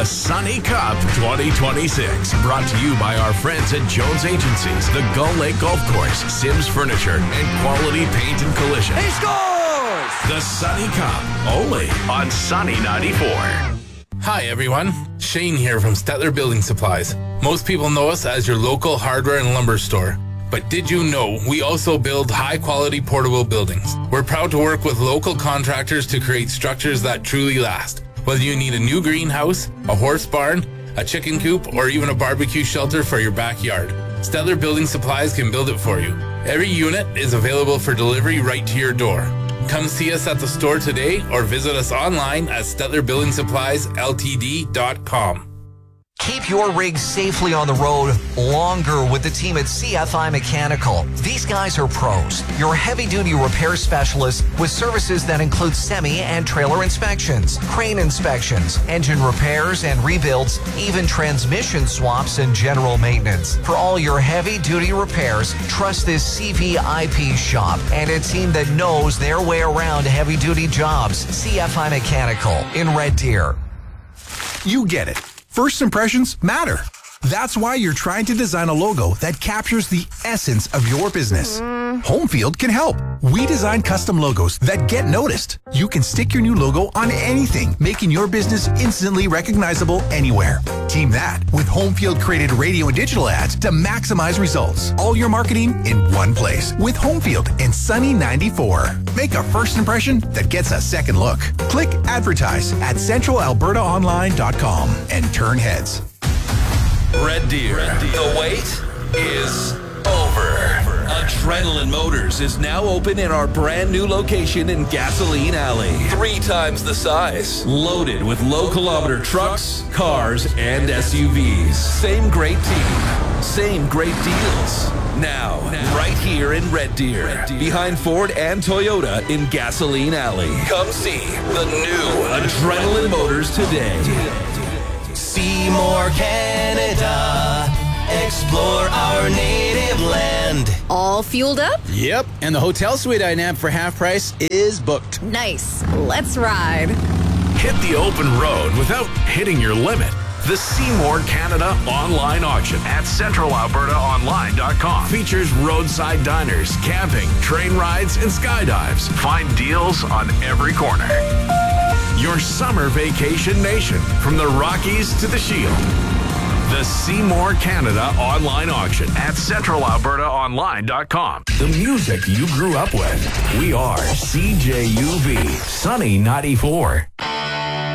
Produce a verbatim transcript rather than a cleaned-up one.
The Sunny Cup twenty twenty-six. Brought to you by our friends at Jones Agencies, the Gull Lake Golf Course, Sims Furniture, and Quality Paint and Collision. He scores! The Sunny Cup, only on Sunny ninety-four. Hi everyone, Shane here from Stettler Building Supplies. Most people know us as your local hardware and lumber store. But did you know we also build high-quality portable buildings? We're proud to work with local contractors to create structures that truly last. Whether you need a new greenhouse, a horse barn, a chicken coop, or even a barbecue shelter for your backyard, Stettler Building Supplies can build it for you. Every unit is available for delivery right to your door. Come see us at the store today or visit us online at stettler building supplies l t d dot com. Keep your rig safely on the road longer with the team at C F I Mechanical. These guys are pros, your heavy-duty repair specialists with services that include semi and trailer inspections, crane inspections, engine repairs and rebuilds, even transmission swaps and general maintenance. For all your heavy-duty repairs, trust this C V I P shop and a team that knows their way around heavy-duty jobs. C F I Mechanical in Red Deer. You get it. First impressions matter. That's why you're trying to design a logo that captures the essence of your business. Mm. Homefield can help. We design custom logos that get noticed. You can stick your new logo on anything, making your business instantly recognizable anywhere. Team that with Homefield created radio and digital ads to maximize results. All your marketing in one place with Homefield and Sunny ninety-four. Make a first impression that gets a second look. Click advertise at central alberta online dot com and turn heads. Red Deer, Red Deer. The wait is over. Adrenaline Motors is now open in our brand new location in Gasoline Alley. Three times the size. Loaded with low kilometer trucks, cars, and S U Vs. Same great team. Same great deals. Now, now right here in Red Deer, Red Deer, behind Ford and Toyota in Gasoline Alley. Come see the new Adrenaline Motors today. Seymour, Canada. Explore our native land. All fueled up? Yep, and the hotel suite I nabbed for half price is booked. Nice. Let's ride. Hit the open road without hitting your limit. The Seymour Canada online auction at central alberta online dot com features roadside diners, camping, train rides, and skydives. Find deals on every corner. Your summer vacation nation, from the Rockies to the Shield. The Seymour Canada online auction at central alberta online dot com. The music you grew up with. We are C J U B Sunny ninety-four.